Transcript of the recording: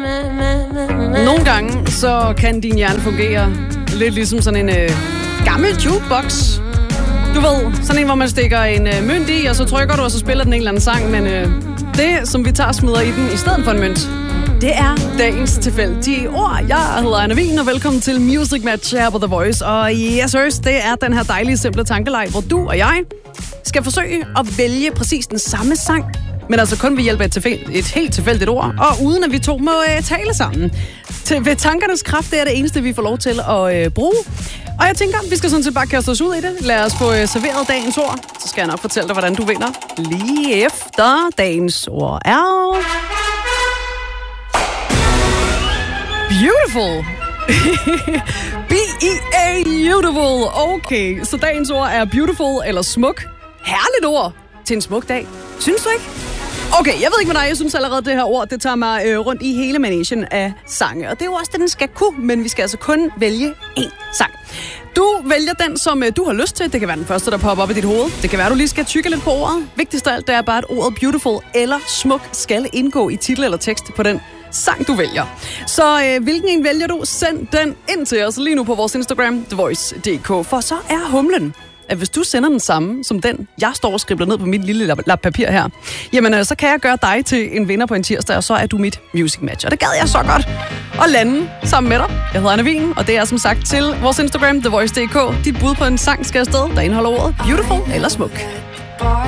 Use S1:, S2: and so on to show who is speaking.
S1: Nogle gange, så kan din hjerne fungere lidt ligesom sådan en gammel jukebox. Du ved, sådan en, hvor man stikker en mønt i, og så trykker du, og så spiller den en eller anden sang. Men det, som vi tager og smider i den, i stedet for en mønt, det er dagens tilfældige ord. Jeg hedder Anna Wien, og velkommen til Music Match her på The Voice. Og yes, det er den her dejlige, simple tankeleg, hvor du og jeg skal forsøge at vælge præcis den samme sang, men altså kun ved hjælp af et helt tilfældigt ord, og uden at vi to må tale sammen. Ved tankernes kraft, det er det eneste, vi får lov til at bruge. Og jeg tænker, vi skal sådan set bare kaste os ud i det. Lad os få serveret dagens ord. Så skal jeg nok fortælle dig, hvordan du vinder lige efter dagens ord er... Beautiful. Beautiful. Okay, så dagens ord er beautiful eller smuk. Herligt ord til en smuk dag. Synes du ikke? Okay, jeg ved ikke med dig. Jeg synes allerede, det her ord, det tager mig rundt i hele managen af sange. Og det er jo også det, den skal kunne, men vi skal altså kun vælge én sang. Du vælger den, som du har lyst til. Det kan være den første, der popper op i dit hoved. Det kan være, du lige skal tykke lidt på ordet. Vigtigst af alt, det er bare, at ordet beautiful eller smuk skal indgå i titel eller tekst på den sang, du vælger. Så hvilken en vælger du? Send den ind til os lige nu på vores Instagram, thevoice.dk. For så er humlen, at hvis du sender den samme som den, jeg står og skribler ned på mit lille lap papir her, jamen så kan jeg gøre dig til en vinder på en tirsdag, og så er du mit music match. Og det gad jeg så godt at lande sammen med dig. Jeg hedder Anna Wien, og det er som sagt til vores Instagram, thevoice.dk. Dit bud på en sang skal afsted, der indeholder ordet beautiful eller smuk.